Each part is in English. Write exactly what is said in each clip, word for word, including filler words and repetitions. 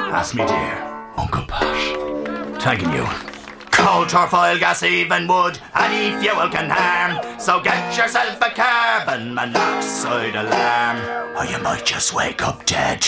Ask me dear, Uncle Posh. Thanking you. Coal, turf, oil, gas, even wood, any fuel can harm. So get yourself a carbon monoxide alarm, or you might just wake up dead.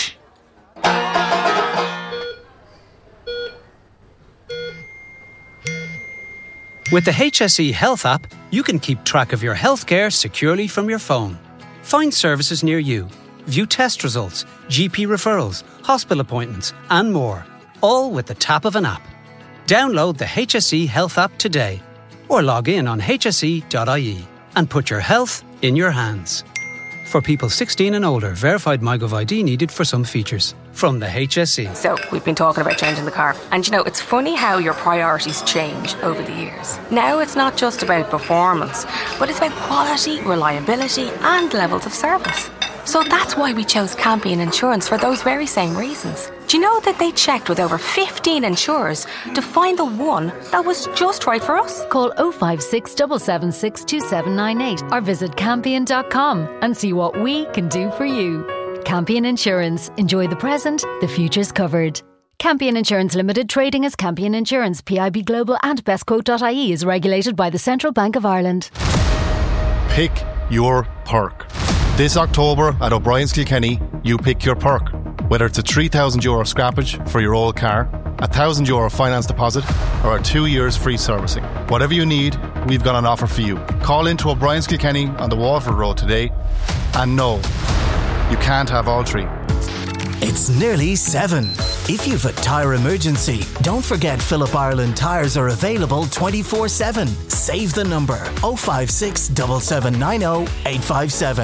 With the H S E Health app, you can keep track of your healthcare securely from your phone. Find services near you, view test results, G P referrals, hospital appointments, and more, all with the tap of an app. Download the H S E Health app today, or log in on h s e dot i e and put your health in your hands. For people sixteen and older, verified MyGov I D needed for some features. From the H S E. So, we've been talking about changing the car. And you know, it's funny how your priorities change over the years. Now it's not just about performance, but it's about quality, reliability and levels of service. So that's why we chose Campion Insurance for those very same reasons. Do you know that they checked with over fifteen insurers to find the one that was just right for us? Call oh five six, seven seven six, two seven nine eight or visit campion dot com and see what we can do for you. Campion Insurance. Enjoy the present, the future's covered. Campion Insurance Limited, trading as Campion Insurance, P I B Global and bestquote dot I E is regulated by the Central Bank of Ireland. Pick your perk. This October at O'Brien's Kilkenny, you pick your perk. Whether it's a three thousand euro scrappage for your old car, a one thousand euro finance deposit or a two years free servicing. Whatever you need, we've got an offer for you. Call into O'Brien's Kilkenny on the Waterford Road today, and no, you can't have all three. It's nearly seven. If you've a tyre emergency, don't forget Phillip Ireland tyres are available twenty-four seven. Save the number oh five six, seven seven nine oh, eight five seven.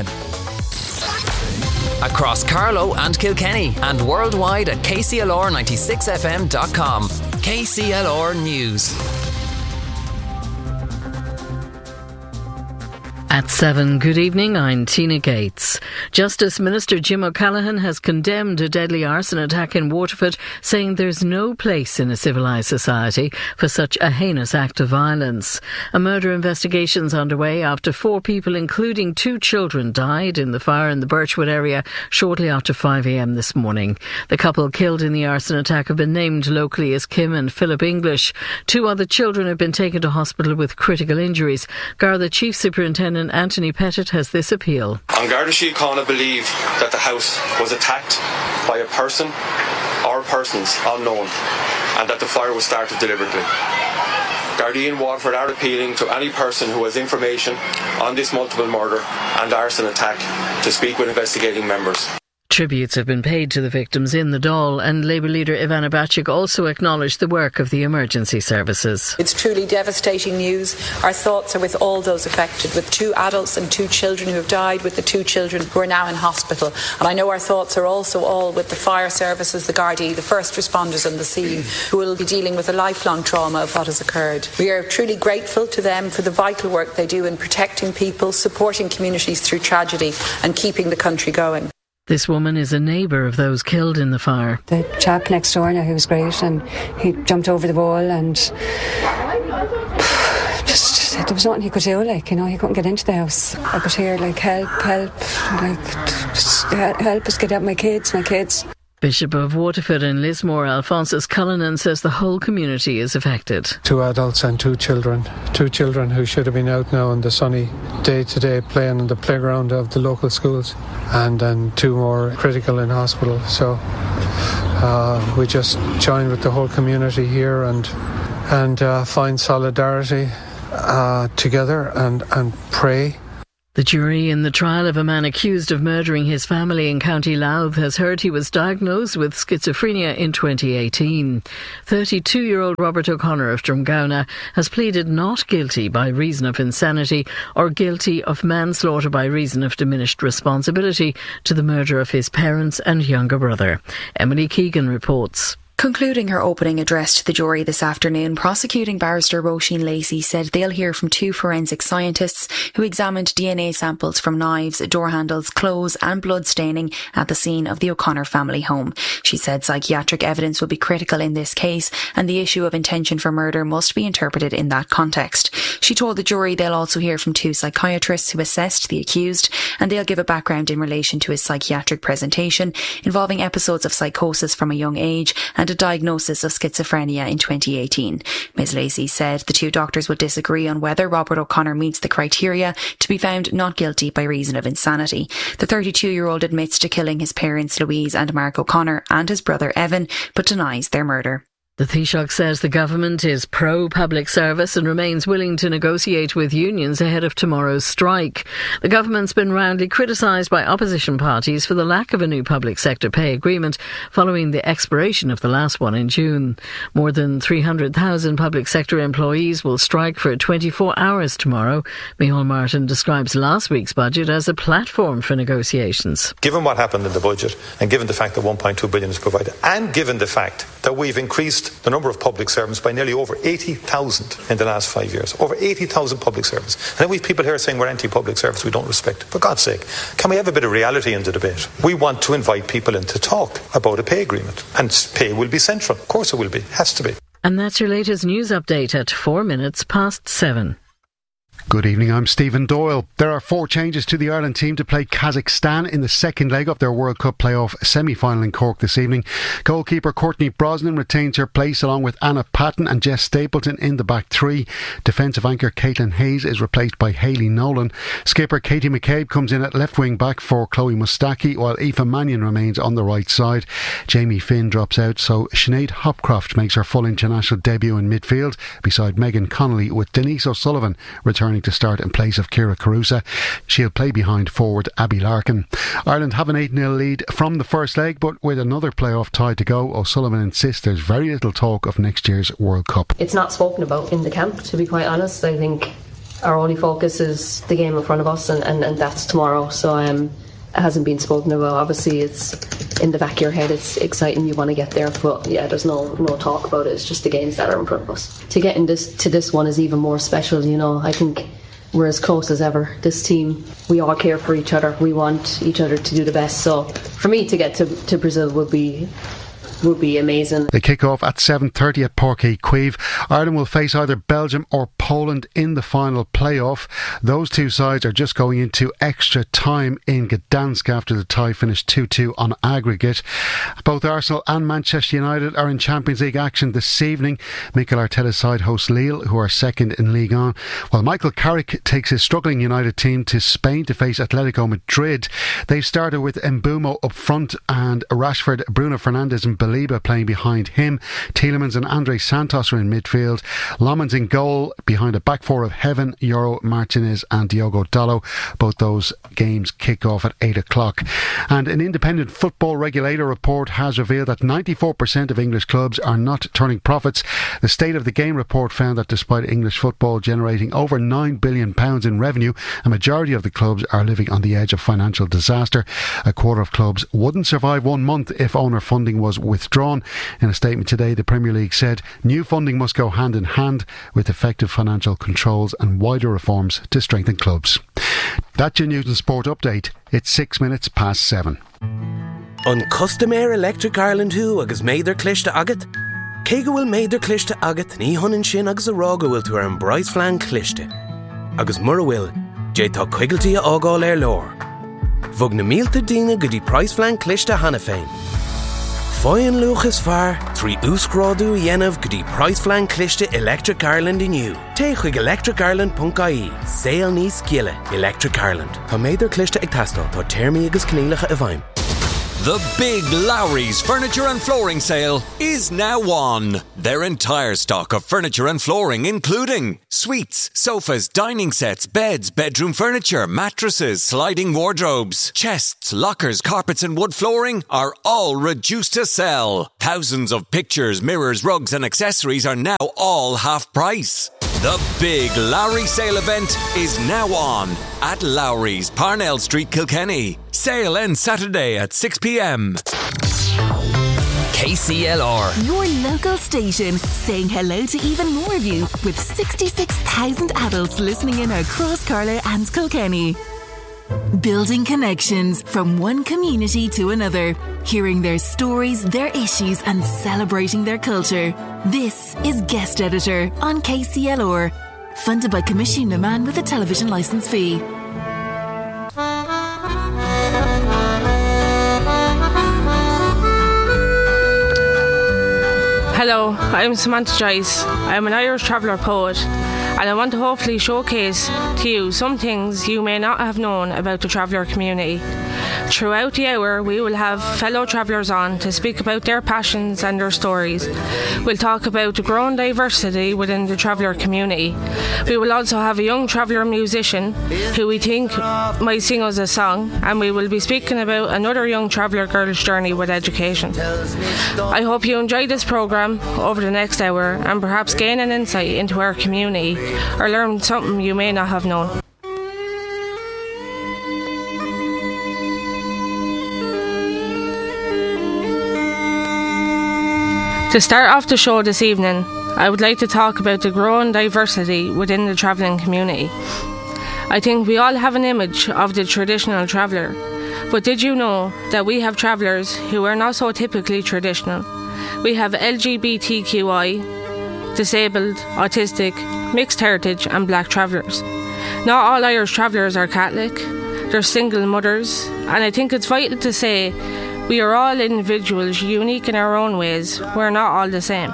Across Carlow and Kilkenny and worldwide at k c l r ninety-six f m dot com. K C L R News. At seven, good evening, I'm Tina Gates. Justice Minister Jim O'Callaghan has condemned a deadly arson attack in Waterford, saying there's no place in a civilised society for such a heinous act of violence. A murder investigation's underway after four people, including two children, died in the fire in the Birchwood area shortly after five a m this morning. The couple killed in the arson attack have been named locally as Kim and Philip English. Two other children have been taken to hospital with critical injuries. Garda Chief Superintendent Anthony Pettit has this appeal. An Garda Síochána believe that the house was attacked by a person or persons unknown and that the fire was started deliberately. Gardaí Waterford are appealing to any person who has information on this multiple murder and arson attack to speak with investigating members. Tributes have been paid to the victims in the Dáil, and Labour leader Ivana Bacik also acknowledged the work of the emergency services. It's truly devastating news. Our thoughts are with all those affected, with two adults and two children who have died, with the two children who are now in hospital. And I know our thoughts are also all with the fire services, the Gardaí, the first responders on the scene, who will be dealing with the lifelong trauma of what has occurred. We are truly grateful to them for the vital work they do in protecting people, supporting communities through tragedy and keeping the country going. This woman is a neighbour of those killed in the fire. The chap next door now, he was great, and he jumped over the wall and just, there was nothing he could do, like, you know, he couldn't get into the house. I could hear, like, help, help, like, just help us get out my kids, my kids. Bishop of Waterford and Lismore, Alphonsus Cullinan, says the whole community is affected. Two adults and two children. Two children who should have been out now on the sunny day today playing on the playground of the local schools, and then two more critical in hospital. So uh, we just join with the whole community here and and uh, find solidarity uh, together and, and pray. The jury in the trial of a man accused of murdering his family in County Louth has heard he was diagnosed with schizophrenia in twenty eighteen. thirty-two-year-old Robert O'Connor of Drumgowna has pleaded not guilty by reason of insanity or guilty of manslaughter by reason of diminished responsibility to the murder of his parents and younger brother. Emily Keegan reports. Concluding her opening address to the jury this afternoon, prosecuting barrister Roisin Lacey said they'll hear from two forensic scientists who examined D N A samples from knives, door handles, clothes and blood staining at the scene of the O'Connor family home. She said psychiatric evidence will be critical in this case and the issue of intention for murder must be interpreted in that context. She told the jury they'll also hear from two psychiatrists who assessed the accused and they'll give a background in relation to his psychiatric presentation involving episodes of psychosis from a young age and a diagnosis of schizophrenia in twenty eighteen. Miz Lacey said the two doctors will disagree on whether Robert O'Connor meets the criteria to be found not guilty by reason of insanity. The thirty-two-year-old admits to killing his parents Louise and Mark O'Connor and his brother Evan, but denies their murder. The Taoiseach says the government is pro-public service and remains willing to negotiate with unions ahead of tomorrow's strike. The government's been roundly criticised by opposition parties for the lack of a new public sector pay agreement following the expiration of the last one in June. More than three hundred thousand public sector employees will strike for twenty-four hours tomorrow. Micheál Martin describes last week's budget as a platform for negotiations. Given what happened in the budget and given the fact that one point two billion is provided and given the fact that we've increased the number of public servants by nearly over eighty thousand in the last five years. Over eighty thousand public servants. And then we have people here saying we're anti-public service, we don't respect. For God's sake, can we have a bit of reality in the debate? We want to invite people in to talk about a pay agreement. And pay will be central. Of course it will be. It has to be. And that's your latest news update at four minutes past seven. Good evening, I'm Stephen Doyle. There are four changes to the Ireland team to play Kazakhstan in the second leg of their World Cup playoff semi-final in Cork this evening. Goalkeeper Courtney Brosnan retains her place along with Anna Patton and Jess Stapleton in the back three. Defensive anchor Caitlin Hayes is replaced by Hayley Nolan. Skipper Katie McCabe comes in at left wing back for Chloe Mustaki, while Aoife Mannion remains on the right side. Jamie Finn drops out, so Sinead Hopcroft makes her full international debut in midfield beside Megan Connolly, with Denise O'Sullivan returning to start in place of Ciara Carusa. She'll play behind forward Abby Larkin. Ireland have an eight nil lead from the first leg, but with another playoff tie to go, O'Sullivan insists there's very little talk of next year's World Cup. It's not spoken about in the camp, to be quite honest. I think our only focus is the game in front of us, and, and, and that's tomorrow. So um, it hasn't been spoken about. Obviously it's in the back of your head, it's exciting, you want to get there, but yeah, there's no no talk about it. It's just the games that are in front of us. To get in this to this one is even more special, you know. I think we're as close as ever. This team, we all care for each other. We want each other to do the best. So for me to get to, to Brazil would be would be amazing. They kick off at seven thirty at Páirc Uí Chaoimh. Ireland will face either Belgium or Poland in the final playoff. Those two sides are just going into extra time in Gdansk after the tie finished two two on aggregate. Both Arsenal and Manchester United are in Champions League action this evening. Mikel Arteta's side hosts Lille, who are second in Ligue one, while Michael Carrick takes his struggling United team to Spain to face Atletico Madrid. They've started with Mbeumo up front and Rashford, Bruno Fernandes and Baliba playing behind him. Tielemans and Andre Santos are in midfield. Lomans in goal behind a back four of Heaven, Yoro, Martinez and Diogo Dalot. Both those games kick off at eight o'clock. And an independent football regulator report has revealed that ninety-four percent of English clubs are not turning profits. The State of the Game report found that despite English football generating over nine billion pounds in revenue, a majority of the clubs are living on the edge of financial disaster. A quarter of clubs wouldn't survive one month if owner funding was withdrawn. In a statement today, the Premier League said new funding must go hand in hand with effective financial controls and wider reforms to strengthen clubs. That's your News and Sport update. It's six minutes past seven. On Customer Electric Ireland who agus méidir cliste agat? Cé go bhfuil méidir cliste agat ní honan sin agus a rá go bhfuil tú ar an Bryce Flan cliste. Agus mura bhfuil, dé tá cuigaltaí a ágáil ar lór. Bhog na mílta daoine go dtí Price Flan cliste hana féin. Fáin luchas fear, trí úscrádú dhéanamh go dtí Price Flan cliste Electric Ireland inniu. Té chuig electric ireland dot I E. Saol níos giile Electric Ireland. Tá méidir cliste ag teastáil tá téirmí agus cnílacha a bhaim. The big Lowry's Furniture and Flooring Sale is now on. Their entire stock of furniture and flooring, including suites, sofas, dining sets, beds, bedroom furniture, mattresses, sliding wardrobes, chests, lockers, carpets and wood flooring are all reduced to sell. Thousands of pictures, mirrors, rugs and accessories are now all half price. The big Lowry sale event is now on at Lowry's, Parnell Street, Kilkenny. Sale ends Saturday at six p m. K C L R. Your local station, saying hello to even more of you, with sixty-six thousand adults listening in across Carlow and Kilkenny. Building connections from one community to another, hearing their stories, their issues and celebrating their culture. This is Guest Editor on K C L R, funded by Commission Man with a television licence fee. Hello, I'm Samantha Joyce. I'm an Irish traveller poet, and I want to hopefully showcase to you some things you may not have known about the traveller community. Throughout the hour, we will have fellow travellers on to speak about their passions and their stories. We'll talk about the growing diversity within the traveller community. We will also have a young traveller musician who we think might sing us a song, and we will be speaking about another young traveller girl's journey with education. I hope you enjoy this programme over the next hour and perhaps gain an insight into our community or learn something you may not have known. To start off the show this evening, I would like to talk about the growing diversity within the travelling community. I think we all have an image of the traditional traveller, but did you know that we have travellers who are not so typically traditional? We have L G B T Q I, disabled, autistic, mixed heritage and black travellers. Not all Irish travellers are Catholic, they're single mothers, and I think it's vital to say we are all individuals, unique in our own ways. We're not all the same.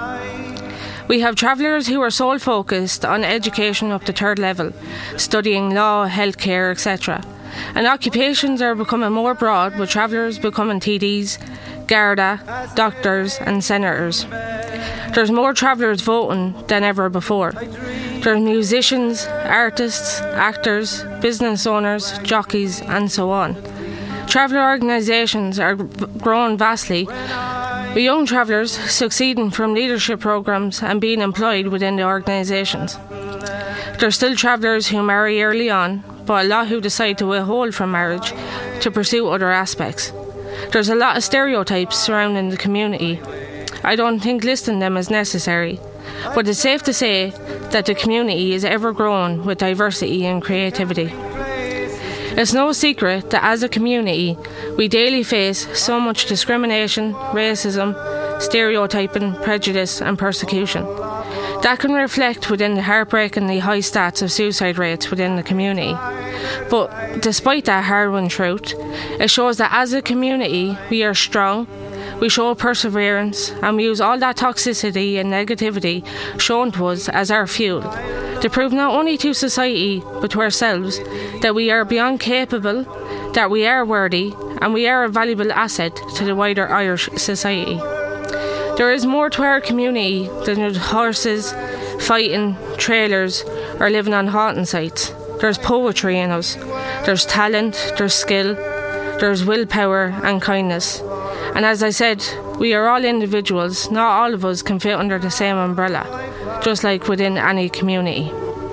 We have travellers who are sole focused on education up to third level, studying law, healthcare, et cetera. And occupations are becoming more broad, with travellers becoming T Ds, Garda, doctors and senators. There's more travellers voting than ever before. There's musicians, artists, actors, business owners, jockeys and so on. Traveller organisations are growing vastly, with young travellers succeeding from leadership programmes and being employed within the organisations. There's still travellers who marry early on, but a lot who decide to withhold from marriage to pursue other aspects. There's a lot of stereotypes surrounding the community. I don't think listing them is necessary, but it's safe to say that the community is ever growing with diversity and creativity. It's no secret that as a community, we daily face so much discrimination, racism, stereotyping, prejudice and persecution. That can reflect within the heartbreakingly high stats of suicide rates within the community. But despite that harrowing truth, it shows that as a community, we are strong, we show perseverance, and we use all that toxicity and negativity shown to us as our fuel to prove not only to society but to ourselves that we are beyond capable, that we are worthy, and we are a valuable asset to the wider Irish society. There is more to our community than just horses, fighting, trailers, or living on halting sites. There's poetry in us, there's talent, there's skill, there's willpower and kindness. And as I said, we are all individuals. Not all of us can fit under the same umbrella, just like within any community.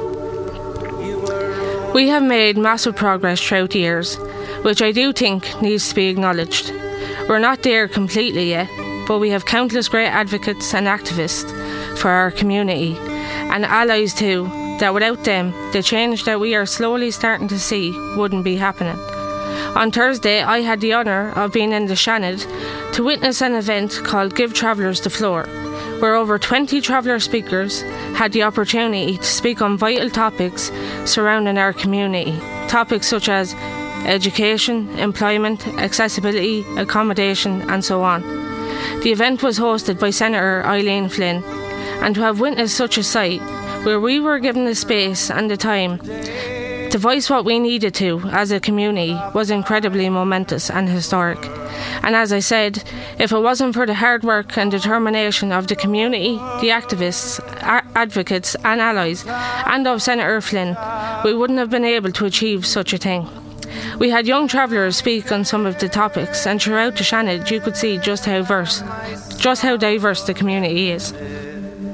We have made massive progress throughout the years, which I do think needs to be acknowledged. We're not there completely yet, but we have countless great advocates and activists for our community, and allies too, that without them, the change that we are slowly starting to see wouldn't be happening. On Thursday, I had the honour of being in the Shannon to witness an event called Give Travellers the Floor, where over twenty traveller speakers had the opportunity to speak on vital topics surrounding our community. Topics such as education, employment, accessibility, accommodation and so on. The event was hosted by Senator Eileen Flynn, and to have witnessed such a sight, where we were given the space and the time to voice what we needed to as a community, was incredibly momentous and historic. And as I said, if it wasn't for the hard work and determination of the community, the activists, a- advocates and allies, and of Senator Flynn, we wouldn't have been able to achieve such a thing. We had young travellers speak on some of the topics, and throughout the Shannon you could see just how verse, just how diverse the community is.